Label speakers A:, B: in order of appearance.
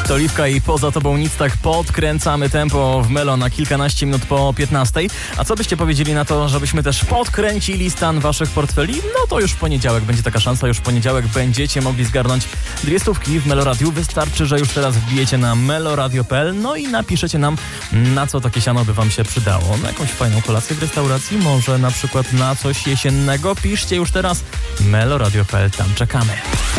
A: To Oliwka i Poza Tobą nic, tak podkręcamy tempo w Melo na kilkanaście minut po 15. A co byście powiedzieli na to, żebyśmy też podkręcili stan waszych portfeli? No to już w poniedziałek będzie taka szansa, już w poniedziałek będziecie mogli zgarnąć 200 w Meloradiu. Wystarczy, że już teraz wbijecie na meloradio.pl, no i napiszecie nam, na co takie siano by wam się przydało. Na jakąś fajną kolację w restauracji, może na przykład na coś jesiennego. Piszcie już teraz meloradio.pl, tam czekamy.